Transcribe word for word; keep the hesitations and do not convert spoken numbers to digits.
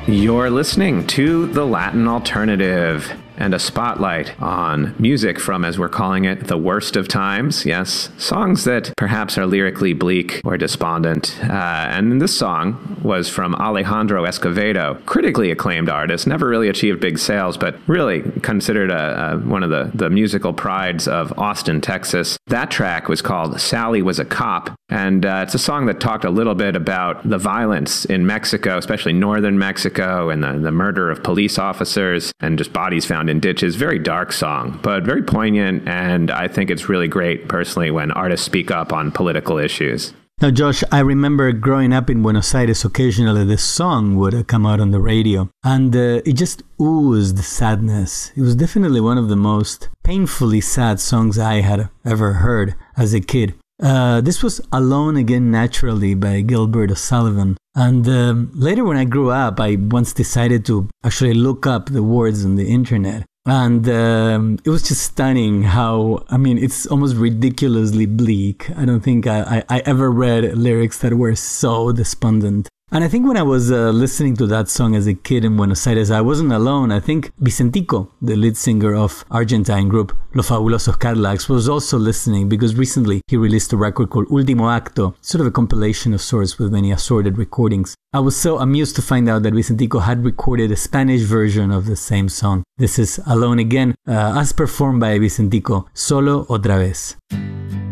You're listening to The Latin Alternative, and a spotlight on music from, as we're calling it, the worst of times. Yes, songs that perhaps are lyrically bleak or despondent. Uh, and this song was from Alejandro Escovedo, critically acclaimed artist, never really achieved big sales, but really considered a, a, one of the, the musical prides of Austin, Texas. That track was called Sally Was a Cop, and uh, it's a song that talked a little bit about the violence in Mexico, especially northern Mexico, and the, the murder of police officers and just bodies found in ditches. Very dark song, but very poignant, and I think it's really great, personally, when artists speak up on political issues. Now, Josh, I remember growing up in Buenos Aires, occasionally this song would come out on the radio, and uh, it just oozed sadness. It was definitely one of the most painfully sad songs I had ever heard as a kid. Uh, this was Alone Again Naturally by Gilbert O'Sullivan. And um, later when I grew up, I once decided to actually look up the words on the internet. And um, it was just stunning how, I mean, it's almost ridiculously bleak. I don't think I, I, I ever read lyrics that were so despondent. And I think when I was uh, listening to that song as a kid in Buenos Aires, I wasn't alone. I think Vicentico, the lead singer of Argentine group Los Fabulosos Cadillacs, was also listening, because recently he released a record called Último Acto, sort of a compilation of sorts with many assorted recordings. I was so amused to find out that Vicentico had recorded a Spanish version of the same song. This is Alone Again, uh, as performed by Vicentico, Solo Otra Vez.